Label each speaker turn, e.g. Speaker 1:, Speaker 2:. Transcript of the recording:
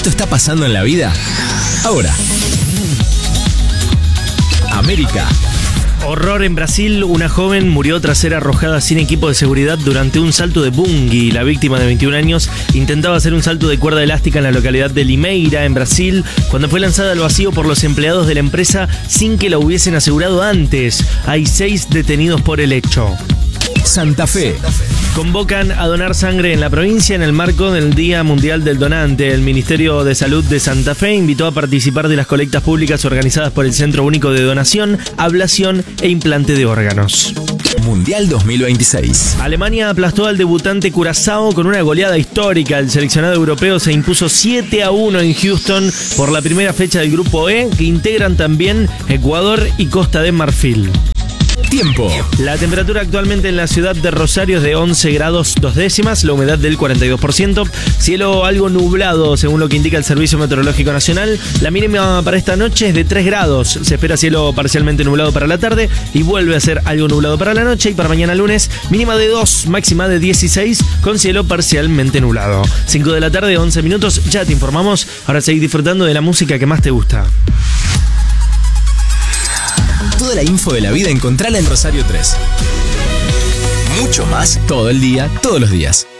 Speaker 1: Esto está pasando en la vida ahora. América.
Speaker 2: Horror en Brasil, una joven murió tras ser arrojada sin equipo de seguridad durante un salto de bungee. La víctima de 21 años intentaba hacer un salto de cuerda elástica en la localidad de Limeira, en Brasil, cuando fue lanzada al vacío por los empleados de la empresa sin que la hubiesen asegurado antes. Hay 6 detenidos por el hecho.
Speaker 1: Santa Fe.
Speaker 2: Convocan a donar sangre en la provincia en el marco del Día Mundial del Donante. El Ministerio de Salud de Santa Fe invitó a participar de las colectas públicas organizadas por el Centro Único de Donación, Ablación e Implante de Órganos.
Speaker 1: Mundial 2026.
Speaker 2: Alemania aplastó al debutante Curazao con una goleada histórica. El seleccionado europeo se impuso 7-1 en Houston por la primera fecha del Grupo E, que integran también Ecuador y Costa de Marfil.
Speaker 1: Tiempo.
Speaker 2: La temperatura actualmente en la ciudad de Rosario es de 11 grados 2 décimas, la humedad del 42%, cielo algo nublado según lo que indica el Servicio Meteorológico Nacional. La mínima para esta noche es de 3 grados, se espera cielo parcialmente nublado para la tarde y vuelve a ser algo nublado para la noche, y para mañana lunes mínima de 2, máxima de 16 con cielo parcialmente nublado. 5 de la tarde, 11 minutos, ya te informamos, ahora seguí disfrutando de la música que más te gusta.
Speaker 1: Toda la info de la vida encontrala en Rosario 3. Mucho más todo el día, todos los días.